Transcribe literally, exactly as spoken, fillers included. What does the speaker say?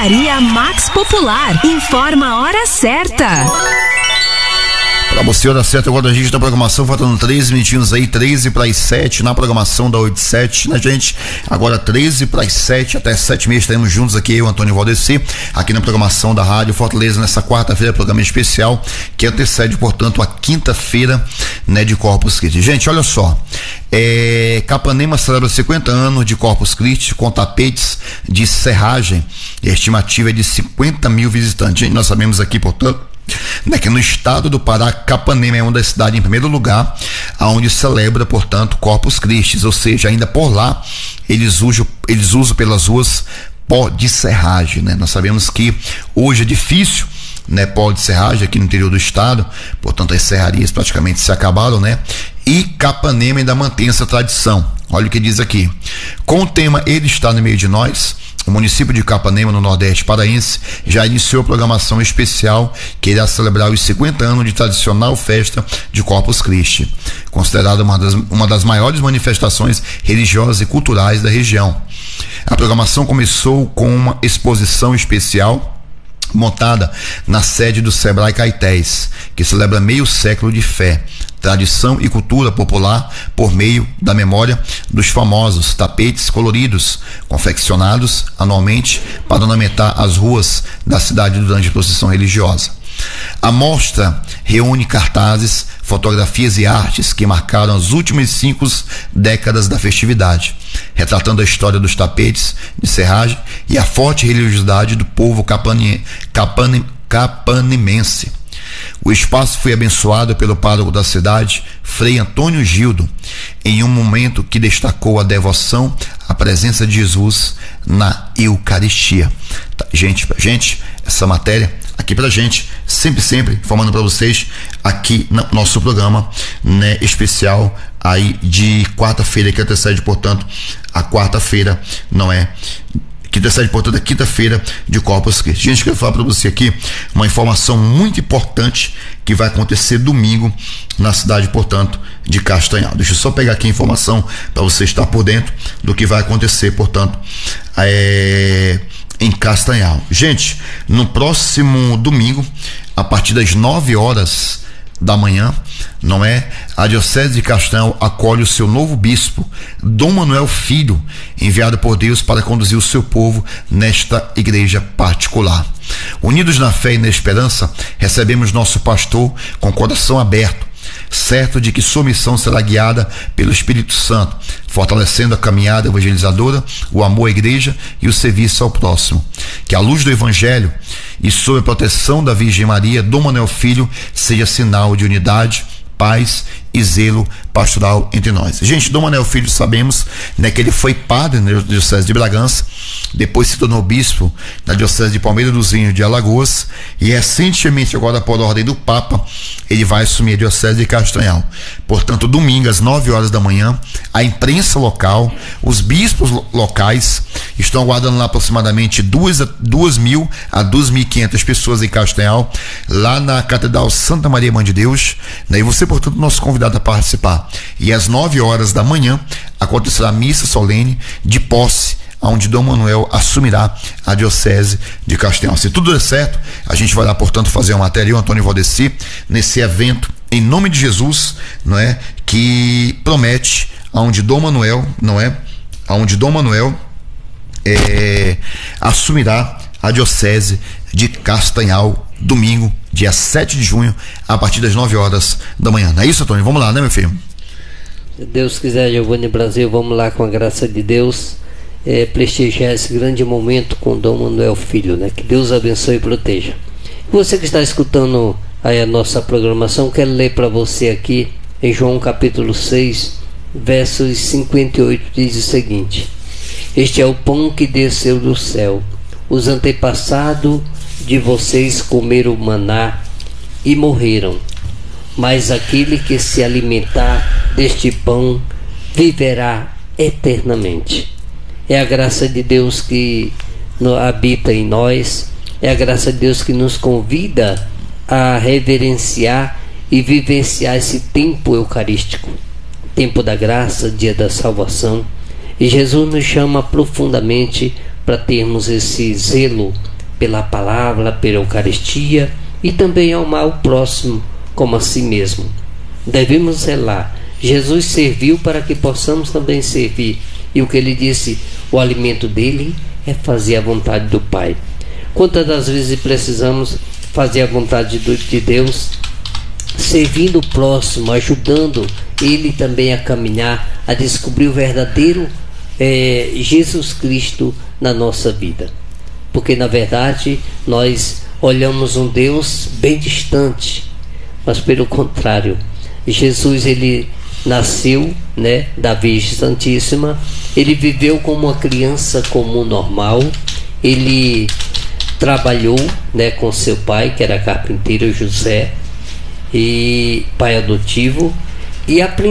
Drogaria Max Popular. Informa a hora certa. Pra você, hora certa, agora a gente na programação, faltando treze minutinhos aí, treze para as sete, na programação da oito sete, né, gente? Agora treze para as sete, até sete e meia estaremos juntos aqui, eu, Antônio Valdeci, aqui na programação da Rádio Fortaleza, nessa quarta-feira, programa especial, que antecede, portanto, a quinta-feira, né, de Corpus Christi. Gente, olha só, é, Capanema celebra cinquenta anos de Corpus Christi com tapetes de serragem, e a estimativa é de cinquenta mil visitantes. Gente, nós sabemos aqui, portanto, né, que no estado do Pará, Capanema é uma das cidades em primeiro lugar, aonde celebra, portanto, Corpus Christi, ou seja, ainda por lá eles usam, eles usam pelas ruas pó de serragem, né? Nós sabemos que hoje é difícil, né, pó de serragem aqui no interior do estado, portanto as serrarias praticamente se acabaram, né? E Capanema ainda mantém essa tradição. Olha o que diz aqui: com o tema Ele Está no Meio de Nós, o município de Capanema, no Nordeste paraense, já iniciou a programação especial que irá celebrar os cinquenta anos de tradicional festa de Corpus Christi, considerada uma das, uma das maiores manifestações religiosas e culturais da região. A programação começou com uma exposição especial montada na sede do Sebrae Caetés, que celebra meio século de fé, tradição e cultura popular por meio da memória dos famosos tapetes coloridos confeccionados anualmente para ornamentar as ruas da cidade durante a procissão religiosa. A mostra reúne cartazes, fotografias e artes que marcaram as últimas cinco décadas da festividade, retratando a história dos tapetes de serragem e a forte religiosidade do povo capane, capane, capanemense. O espaço foi abençoado pelo pároco da cidade, Frei Antônio Gildo, em um momento que destacou a devoção à presença de Jesus na Eucaristia. Tá, gente, gente, essa matéria aqui pra gente, sempre, sempre informando para vocês aqui no nosso programa, né, especial aí de quarta-feira, que antecede, portanto, a quarta-feira, não é? Que antecede, portanto, a quinta-feira de Corpus Christi. Gente, quero falar para você aqui uma informação muito importante que vai acontecer domingo na cidade, portanto, de Castanhal. Deixa eu só pegar aqui a informação para você estar por dentro do que vai acontecer, portanto, é, em Castanhal. Gente, no próximo domingo, a partir das nove horas da manhã, não é? A Diocese de Castanhal acolhe o seu novo bispo, Dom Manuel Filho, enviado por Deus para conduzir o seu povo nesta igreja particular. Unidos na fé e na esperança, recebemos nosso pastor com o coração aberto, certo de que sua missão será guiada pelo Espírito Santo, fortalecendo a caminhada evangelizadora, o amor à igreja e o serviço ao próximo. Que a luz do Evangelho e sob a proteção da Virgem Maria, Dom Manuel Filho, seja sinal de unidade, paz e zelo pastoral entre nós. Gente, Dom Manuel Filho, sabemos, né, que ele foi padre na Diocese de Bragança, depois se tornou bispo na Diocese de Palmeira dos Vinhos de Alagoas, e recentemente, agora por ordem do Papa, ele vai assumir a Diocese de Castanhal. Portanto, domingo às nove horas da manhã, a imprensa local, os bispos locais estão aguardando lá aproximadamente duas mil a duas mil e quinhentas pessoas em Castanhal, lá na Catedral Santa Maria Mãe de Deus, né? E você, portanto, nosso convidado a participar. E às nove horas da manhã acontecerá a missa solene de posse, onde Dom Manuel assumirá a Diocese de Castanhal. Se tudo der certo, a gente vai lá, portanto, fazer uma matéria, eu, Antônio Valdeci, nesse evento, em nome de Jesus, não é? Que promete, onde Dom Manuel, não é? Onde Dom Manuel é, assumirá a Diocese de Castanhal, domingo, dia sete de junho, a partir das nove horas da manhã. Não é isso, Antônio? Vamos lá, né, meu filho? Se Deus quiser, Giovanni Brasil, vamos lá com a graça de Deus, é, prestigiar esse grande momento com Dom Manuel Filho, né? Que Deus abençoe e proteja. Você que está escutando aí a nossa programação, quero ler para você aqui em João capítulo seis, versos cinquenta e oito, diz o seguinte: este é o pão que desceu do céu. Os antepassados de vocês comeram maná e morreram, mas aquele que se alimentar deste pão viverá eternamente. É a graça de Deus que habita em nós, é a graça de Deus que nos convida a reverenciar e vivenciar esse tempo eucarístico, tempo da graça, dia da salvação. E Jesus nos chama profundamente para termos esse zelo pela palavra, pela Eucaristia, e também amar o próximo como a si mesmo. Devemos zelar. Jesus serviu para que possamos também servir. E o que ele disse, o alimento dele é fazer a vontade do Pai. Quantas das vezes precisamos fazer a vontade de Deus, servindo o próximo, ajudando ele também a caminhar, a descobrir o verdadeiro é, Jesus Cristo na nossa vida. Porque na verdade nós olhamos um Deus bem distante, mas pelo contrário, Jesus ele nasceu, né, da Virgem Santíssima, ele viveu como uma criança comum, normal, ele trabalhou, né, com seu pai, que era carpinteiro José, e pai adotivo, e aprendeu